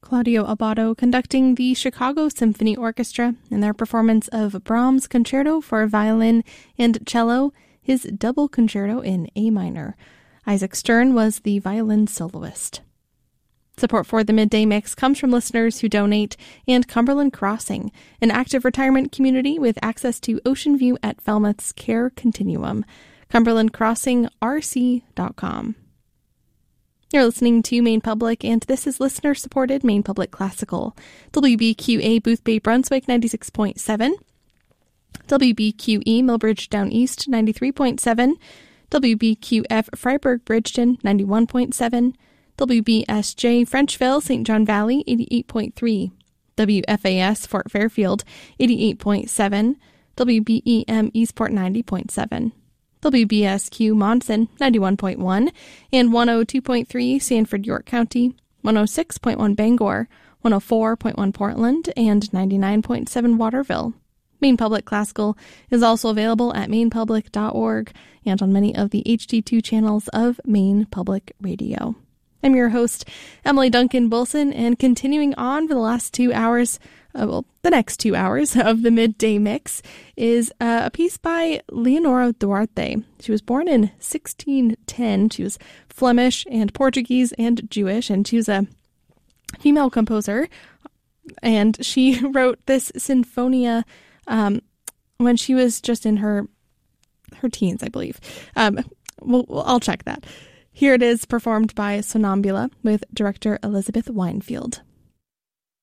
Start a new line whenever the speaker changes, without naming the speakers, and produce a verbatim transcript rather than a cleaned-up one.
Claudio Abbado conducting the Chicago Symphony Orchestra in their performance of Brahms' Concerto for Violin and Cello, his double concerto in A minor. Isaac Stern was the violin soloist. Support for the Midday Mix comes from listeners who donate and Cumberland Crossing, an active retirement community with access to Ocean View at Falmouth's Care Continuum. Cumberland Crossing R C dot com. You're listening to Maine Public, and this is listener-supported Maine Public Classical. W B Q A Boothbay Brunswick ninety-six point seven, W B Q E Millbridge Down East ninety-three point seven, W B Q F Freiburg Bridgeton ninety-one point seven, W B S J Frenchville Saint John Valley eighty-eight point three, W F A S Fort Fairfield eighty-eight point seven, W B E M Eastport ninety point seven, W B S Q Monson ninety-one point one, and one oh two point three Sanford York County, one oh six point one Bangor, one oh four point one Portland, and ninety-nine point seven Waterville. Maine Public Classical is also available at maine public dot org and on many of the H D two channels of Maine Public Radio. I'm your host, Emily Duncan Wilson, and continuing on for the last two hours, uh, well, the next two hours of the Midday Mix is uh, a piece by Leonora Duarte. She was born in sixteen ten. She was Flemish and Portuguese and Jewish, and she was a female composer, and she wrote this sinfonia um, when she was just in her her teens, I believe. Um, well, I'll check that. Here it is, performed by Sonambula with director Elizabeth Winefield.